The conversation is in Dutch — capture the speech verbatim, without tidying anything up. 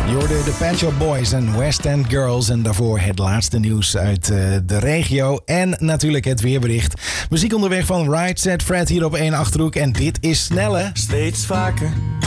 Je hoorde de Pet Shop Boys en West End Girls. En daarvoor het laatste nieuws uit uh, de regio. En natuurlijk het weerbericht. Muziek onderweg van Right Set Fred hier op één Achterhoek. En dit is Snelle. Steeds vaker